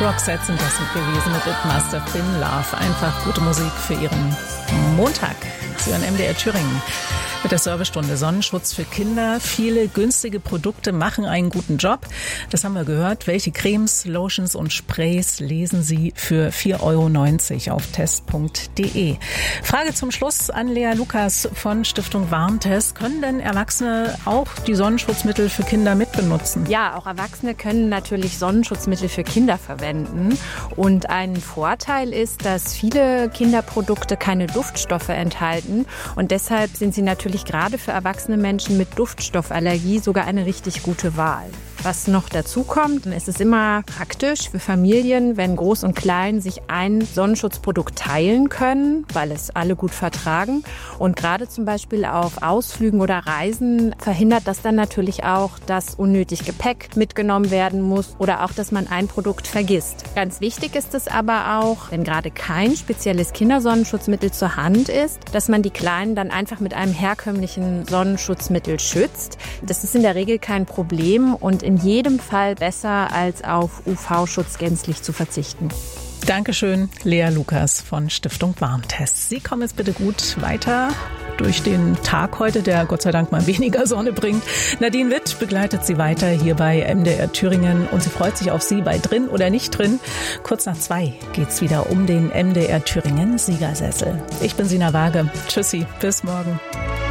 Roxette sind das gewesen mit It Must Have Been Love. Einfach gute Musik für Ihren Montag. Sie hören MDR Thüringen mit der Servicestunde Sonnenschutz für Kinder. Viele günstige Produkte machen einen guten Job. Das haben wir gehört. Welche Cremes, Lotions und Sprays lesen Sie für 4,90 € auf test.de. Frage zum Schluss an Lea Lukas von Stiftung Warntest. Können denn Erwachsene auch die Sonnenschutzmittel für Kinder mitbenutzen? Ja, auch Erwachsene können natürlich Sonnenschutzmittel für Kinder verwenden. Und ein Vorteil ist, dass viele Kinderprodukte keine Duftstoffe enthalten. Und deshalb sind sie natürlich gerade für erwachsene Menschen mit Duftstoffallergie sogar eine richtig gute Wahl. Was noch dazu kommt, es ist immer praktisch für Familien, wenn Groß und Klein sich ein Sonnenschutzprodukt teilen können, weil es alle gut vertragen. Und gerade zum Beispiel auf Ausflügen oder Reisen verhindert das dann natürlich auch, dass unnötig Gepäck mitgenommen werden muss oder auch, dass man ein Produkt vergisst. Ganz wichtig ist es aber auch, wenn gerade kein spezielles Kindersonnenschutzmittel zur Hand ist, dass man die Kleinen dann einfach mit einem herkömmlichen Sonnenschutzmittel schützt. Das ist in der Regel kein Problem und in jedem Fall besser, als auf UV-Schutz gänzlich zu verzichten. Dankeschön, Lea Lukas von Stiftung Warntest. Sie kommen jetzt bitte gut weiter durch den Tag heute, der Gott sei Dank mal weniger Sonne bringt. Nadine Witt begleitet Sie weiter hier bei MDR Thüringen und sie freut sich auf Sie bei Drin oder nicht drin. Kurz nach 2 geht's wieder um den MDR Thüringen Siegersessel. Ich bin Sina Waage. Tschüssi, bis morgen.